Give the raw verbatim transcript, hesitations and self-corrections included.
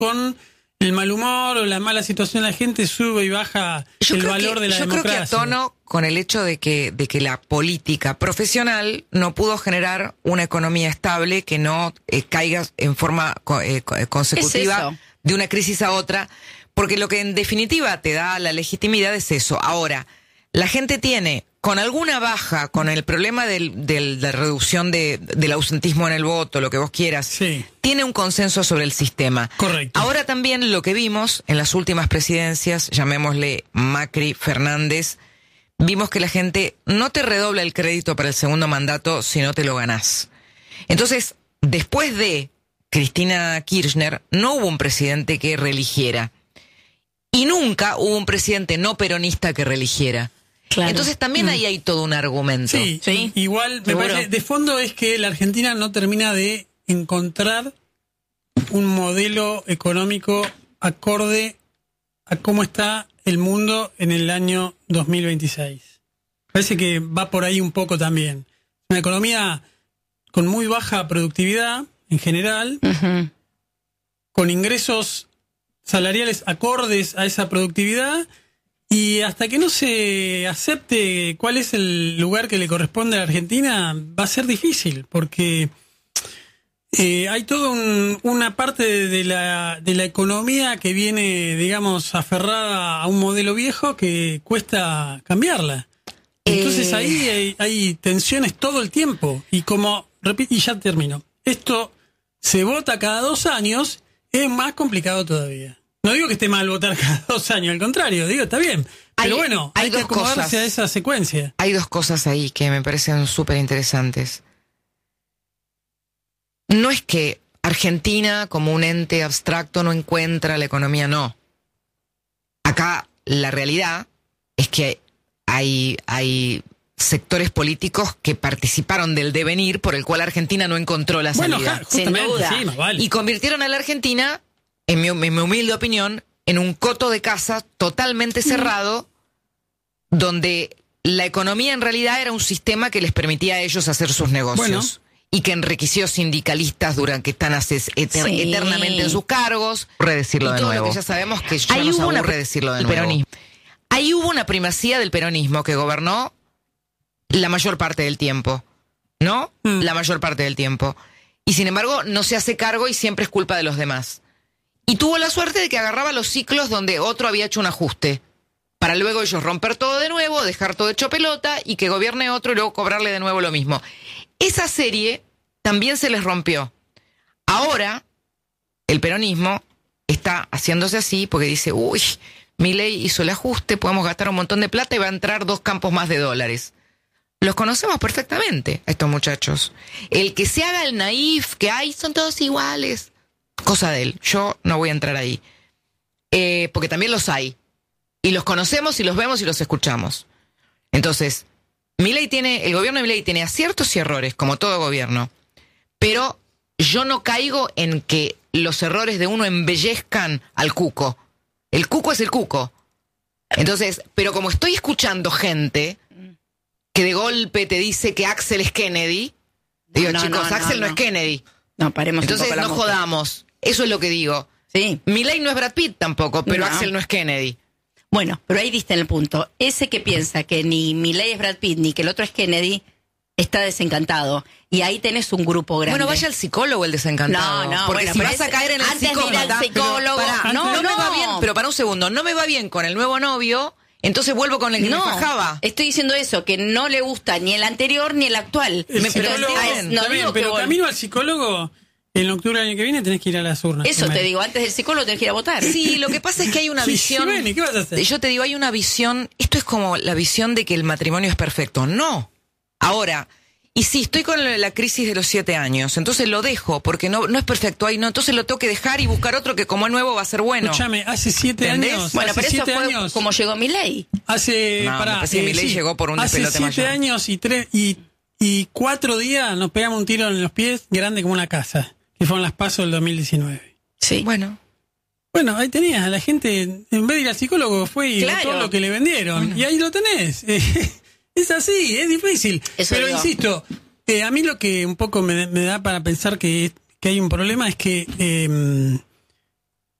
con el mal humor o la mala situación de la gente sube y baja yo el creo valor que, de la yo democracia. Yo creo que a tono con el hecho de que, de que la política profesional no pudo generar una economía estable que no eh, caiga en forma eh, consecutiva de una crisis a otra, porque lo que en definitiva te da la legitimidad es eso. Ahora, la gente tiene, con alguna baja, con el problema del, del, de la reducción de, del ausentismo en el voto, lo que vos quieras, sí, tiene un consenso sobre el sistema. Correcto. Ahora también lo que vimos en las últimas presidencias, llamémosle Macri, Fernández, vimos que la gente no te redobla el crédito para el segundo mandato si no te lo ganás. Entonces, después de Cristina Kirchner, no hubo un presidente que reeligiera. Y nunca hubo un presidente no peronista que reeligiera. Claro. Entonces también mm. ahí hay todo un argumento. Sí, sí. Igual me parece, de fondo es que la Argentina no termina de encontrar un modelo económico acorde a cómo está el mundo en el año dos mil veintiséis. Parece que va por ahí un poco también. Una economía con muy baja productividad en general, uh-huh. con ingresos salariales acordes a esa productividad, y hasta que no se acepte cuál es el lugar que le corresponde a la Argentina, va a ser difícil, porque eh, hay toda un, una parte de, de, la, de la economía que viene, digamos, aferrada a un modelo viejo que cuesta cambiarla. Entonces eh... ahí hay, hay tensiones todo el tiempo, y como, repito, y ya termino, esto se vota cada dos años, es más complicado todavía. No digo que esté mal votar cada dos años, al contrario, digo, está bien. Pero hay, bueno, hay, hay que acomodarse cosas, a esa secuencia. Hay dos cosas ahí que me parecen súper interesantes. No es que Argentina, como un ente abstracto, no encuentra la economía, no. Acá la realidad es que hay, hay sectores políticos que participaron del devenir por el cual Argentina no encontró la salida. Bueno, justamente, sí, más vale. Y convirtieron a la Argentina, en mi, en mi humilde opinión, en un coto de casa totalmente cerrado, mm. donde la economía en realidad era un sistema que les permitía a ellos hacer sus negocios. Bueno. Y que enriqueció sindicalistas durante que están hace, eter, sí. eternamente en sus cargos. Redecirlo de nuevo. Todo lo que ya sabemos que ya Ahí nos hubo aburre una, decirlo de el nuevo. Peronismo. Ahí hubo una primacía del peronismo que gobernó la mayor parte del tiempo, ¿no? Mm. La mayor parte del tiempo. Y sin embargo no se hace cargo y siempre es culpa de los demás. Y tuvo la suerte de que agarraba los ciclos donde otro había hecho un ajuste, para luego ellos romper todo de nuevo, dejar todo hecho pelota y que gobierne otro y luego cobrarle de nuevo lo mismo. Esa serie también se les rompió. Ahora el peronismo está haciéndose así porque dice, uy, Milei hizo el ajuste, podemos gastar un montón de plata y va a entrar dos campos más de dólares. Los conocemos perfectamente a estos muchachos. El que se haga el naif, que ay, son todos iguales, cosa de él. Yo no voy a entrar ahí. Eh, porque también los hay. Y los conocemos y los vemos y los escuchamos. Entonces, Milei tiene, el gobierno de Milei tiene aciertos y errores, como todo gobierno. Pero yo no caigo en que los errores de uno embellezcan al cuco. El cuco es el cuco. Entonces, pero como estoy escuchando gente que de golpe te dice que Axel es Kennedy, digo, no, chicos, no, Axel no, no es Kennedy. No, paremos. Entonces un poco no la jodamos. Eso es lo que digo. Sí. Milei no es Brad Pitt tampoco, pero no. Axel no es Kennedy. Bueno, pero ahí diste en el punto. Ese que piensa que ni Milei es Brad Pitt ni que el otro es Kennedy está desencantado. Y ahí tenés un grupo grande. Bueno, vaya al psicólogo el desencantado. No, no, porque bueno, si vas a caer en el antes psicólogo, de ir al psicólogo, para, no, no, no me va bien, pero para un segundo, no me va bien con el nuevo novio, entonces vuelvo con el que no, me fajaba. Estoy diciendo eso, que no le gusta ni el anterior ni el actual. El me psicólogo, Entonces, no bien, digo pero que camino al psicólogo, en octubre del año que viene tenés que ir a las urnas. Eso te digo, antes del psicólogo tenés que ir a votar. Sí, lo que pasa es que hay una visión. Sí, bueno, ¿qué vas a hacer? Yo te digo, hay una visión, esto es como la visión de que el matrimonio es perfecto. No. Ahora, y sí, estoy con la crisis de los siete años, entonces lo dejo, porque no, no es perfecto ahí, no, entonces lo tengo que dejar y buscar otro que como es nuevo va a ser bueno. Escúchame, hace siete ¿entendés? años. Bueno, hace pero eso fue años, como llegó Milei. Hace, no, pará, eh, Milei sí, llegó por un hace despelote siete mayor. años y tres, y, y cuatro días nos pegamos un tiro en los pies grande como una casa, que fueron las PASO del dos mil diecinueve. Sí. Bueno. Bueno, ahí tenías, a la gente, en vez de ir al psicólogo, fue y claro. todo lo que le vendieron. Bueno. Y ahí lo tenés. Es así, es difícil. Eso pero digo. insisto, eh, a mí lo que un poco me, me da para pensar que, que hay un problema es que eh,